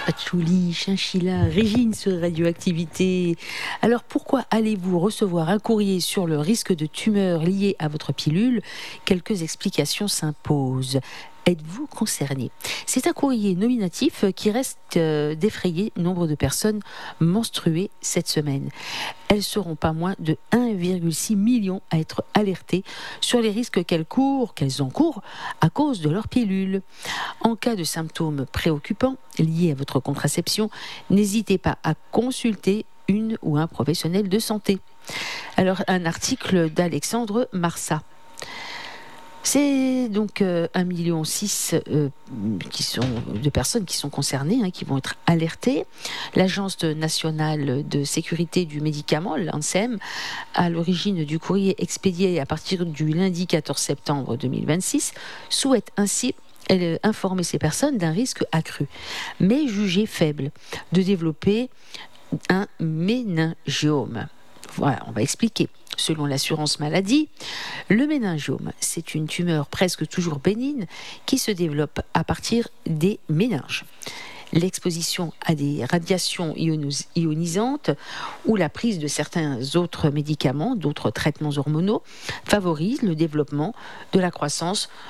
Patchouli, Chinchilla, Régine sur Radioactivité. Alors pourquoi allez-vous recevoir un courrier sur le risque de tumeur lié à votre pilule? Quelques explications s'imposent. Êtes-vous concerné? C'est un courrier nominatif qui reste d'effrayer nombre de personnes menstruées cette semaine. Elles seront pas moins de 1,6 million à être alertées sur les risques qu'elles encourent à cause de leur pilule. En cas de symptômes préoccupants liés à votre contraception, n'hésitez pas à consulter une ou un professionnel de santé. Alors, un article d'Alexandre Marsat. C'est donc 1,6 million de personnes qui sont concernées, qui vont être alertées. L'Agence nationale de sécurité du médicament, l'ANSEM, à l'origine du courrier expédié à partir du lundi 14 septembre 2026, souhaite ainsi informer ces personnes d'un risque accru, mais jugé faible, de développer un méningiome. Voilà, on va expliquer. Selon l'assurance maladie, le méningiome, c'est une tumeur presque toujours bénigne qui se développe à partir des méninges. L'exposition à des radiations ionisantes ou la prise de certains autres médicaments, d'autres traitements hormonaux, favorise le développement de la croissance